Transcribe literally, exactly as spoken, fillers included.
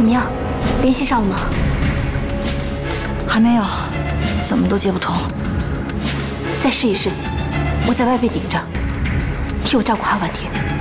怎么样，联系上了吗？ 还没有，怎么都接不通。 再试一试，我在外边顶着，替我照顾好婉婷。